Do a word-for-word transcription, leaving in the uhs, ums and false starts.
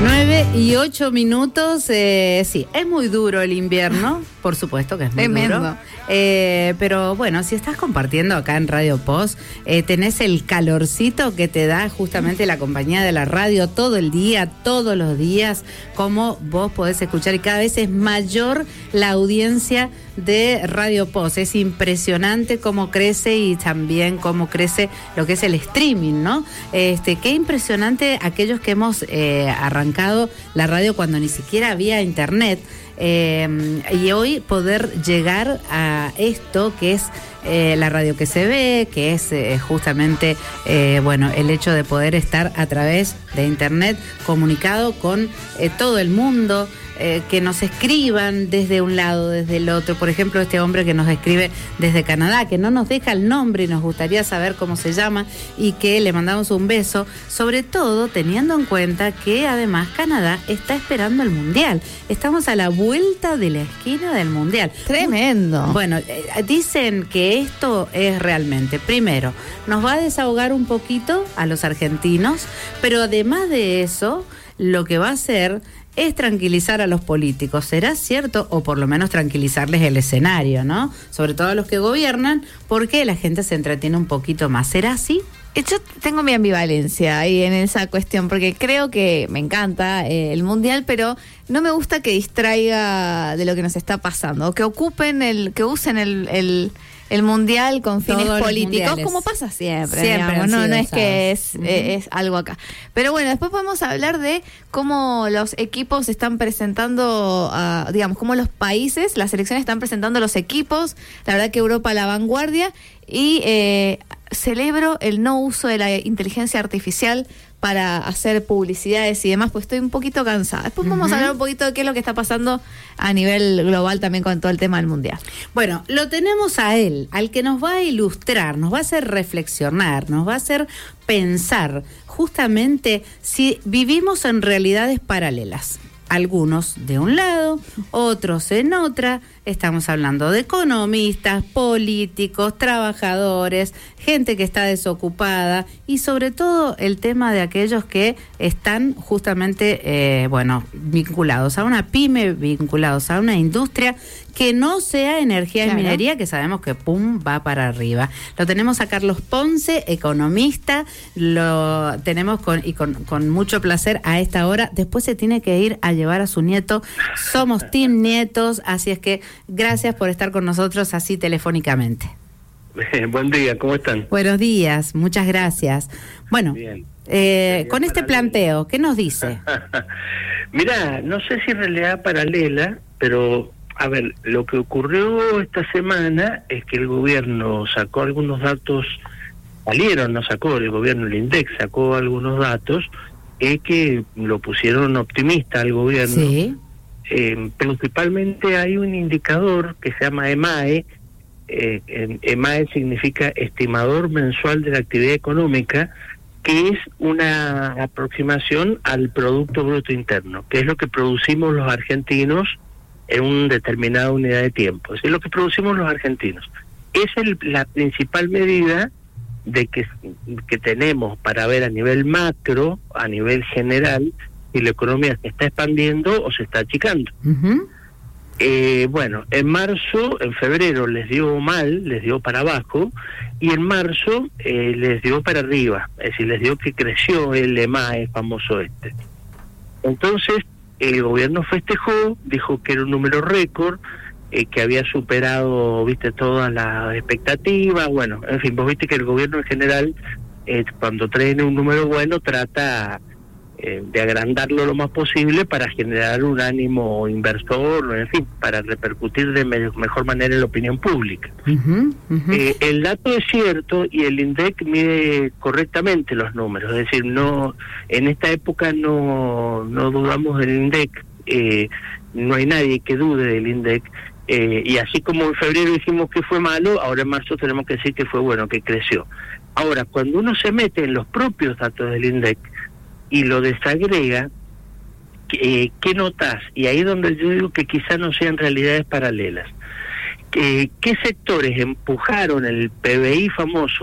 nueve y ocho minutos, eh, sí, es muy duro el invierno, por supuesto que es muy Tremendo. duro. Eh, pero bueno, si estás compartiendo acá en Radio Post, eh, tenés el calorcito que te da justamente la compañía de la radio todo el día, todos los días, como vos podés escuchar, y cada vez es mayor la audiencia de Radio Post. Es impresionante cómo crece y también cómo crece lo que es el streaming, ¿no? Este, qué impresionante aquellos que hemos eh, arrancado la radio cuando ni siquiera había internet. Eh, y hoy poder llegar a esto que es eh, la radio que se ve, que es eh, justamente eh, bueno, el hecho de poder estar a través de internet comunicado con eh, todo el mundo. Eh, que nos escriban desde un lado, desde el otro. Por ejemplo, este hombre que nos escribe desde Canadá, que no nos deja el nombre y nos gustaría saber cómo se llama, y que le mandamos un beso, sobre todo teniendo en cuenta que además Canadá está esperando el Mundial. Estamos a la vuelta de la esquina del Mundial. Tremendo. Bueno, eh, dicen que esto es realmente, primero, nos va a desahogar un poquito a los argentinos, pero además de eso, lo que va a hacer es tranquilizar a los políticos. ¿Será cierto? O por lo menos tranquilizarles el escenario, ¿no? Sobre todo a los que gobiernan, porque la gente se entretiene un poquito más. ¿Será así? Yo tengo mi ambivalencia ahí en esa cuestión, porque creo que me encanta eh, el Mundial, pero no me gusta que distraiga de lo que nos está pasando, o que ocupen, el que usen el... el el Mundial con fines Todos políticos, como pasa siempre, siempre digamos, no, no es usados. que es, Uh-huh. eh, es algo acá. Pero bueno, después podemos hablar de cómo los equipos están presentando, uh, digamos, cómo los países, las selecciones están presentando los equipos, la verdad que Europa a la vanguardia, y eh, celebro el no uso de la inteligencia artificial para hacer publicidades y demás, pues estoy un poquito cansada. Después vamos Uh-huh. a hablar un poquito de qué es lo que está pasando a nivel global también con todo el tema del Mundial. Bueno, lo tenemos a él, al que nos va a ilustrar, nos va a hacer reflexionar, nos va a hacer pensar justamente si vivimos en realidades paralelas. Algunos de un lado, otros en otra. Estamos hablando de economistas, políticos, trabajadores, gente que está desocupada, y sobre todo el tema de aquellos que están justamente, eh, bueno, vinculados a una pyme, vinculados a una industria que no sea energía Claro. y minería, que sabemos que pum, va para arriba. Lo tenemos a Carlos Ponce, economista, lo tenemos con y con, con mucho placer a esta hora. Después se tiene que ir a llevar a su nieto. Somos Team Nietos, así es que gracias por estar con nosotros así telefónicamente. Eh, buen día, ¿cómo están? Buenos días, muchas gracias. Bueno, Bien. eh, con este planteo, ¿qué nos dice? Mirá, no sé si en realidad paralela, pero a ver, lo que ocurrió esta semana es que el gobierno sacó algunos datos, salieron, no sacó, el gobierno, el INDEC sacó algunos datos, es que lo pusieron optimista al gobierno. Sí. Eh, principalmente hay un indicador que se llama EMAE. Eh, en- EMAE significa Estimador Mensual de la Actividad Económica, que es una aproximación al Producto Bruto Interno, que es lo que producimos los argentinos en una determinada unidad de tiempo. Es lo que producimos los argentinos. Es el, la principal medida de que, que tenemos para ver a nivel macro, a nivel general, si la economía se está expandiendo o se está achicando. Uh-huh. Eh, bueno, en marzo, en febrero les dio mal, les dio para abajo, y en marzo eh, les dio para arriba, es decir, les dio que creció el EMAE famoso este. Entonces, el gobierno festejó, dijo que era un número récord, eh, que había superado, viste, todas las expectativas. Bueno, en fin, vos viste que el gobierno en general, eh, cuando trae un número bueno, trata eh, de agrandarlo lo más posible para generar un ánimo inversor, en fin, para repercutir de me- mejor manera en la opinión pública. Uh-huh. Uh-huh. Eh, el dato es cierto y el INDEC mide correctamente los números, es decir, no, en esta época no, no dudamos del INDEC, eh, no hay nadie que dude del INDEC, eh, y así como en febrero dijimos que fue malo, ahora en marzo tenemos que decir que fue bueno, que creció. Ahora, cuando uno se mete en los propios datos del INDEC y lo desagrega, eh, ¿qué notas? Y ahí es donde yo digo que quizá no sean realidades paralelas. Eh, ¿Qué sectores empujaron el P B I famoso